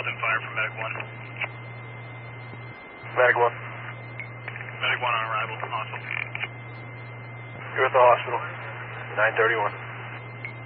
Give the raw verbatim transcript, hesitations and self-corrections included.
called in fire from Medic one. Medic one. Medic one on arrival. Awesome. You're at the hospital. nine thirty-one.